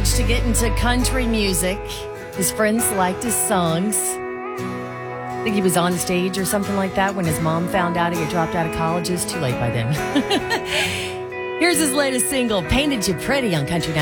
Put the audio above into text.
college to get into country music. His friends liked his songs. I think he was on stage or something like that when his mom found out he had dropped out of college. It was too late by then. Here's his latest single, Painted You Pretty, on Country 9.